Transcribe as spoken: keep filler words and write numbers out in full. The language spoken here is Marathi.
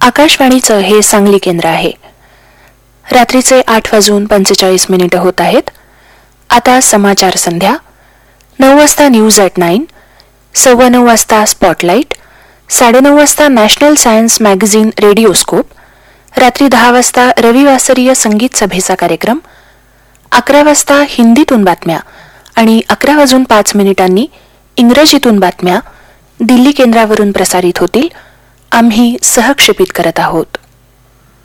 आकाशवाणीचं हे सांगली केंद्र आहे. रात्रीचे आठ वाजून पंचेचाळीस मिनिटं होत आहेत. आता समाचार संध्या. नऊ वाजता न्यूज ॲट नाईन, सव्वा नऊ वाजता स्पॉटलाईट, साडेनऊ वाजता नॅशनल सायन्स मॅगझिन रेडिओस्कोप, रात्री दहा वाजता रविवासरीय संगीत सभेचा कार्यक्रम, अकरा वाजता हिंदीतून बातम्या आणि अकरा वाजून पाच मिनिटांनी इंग्रजीतून बातम्या दिल्ली केंद्रावरून प्रसारित होतील. आम्ही सहक्षेपित करत आहोत.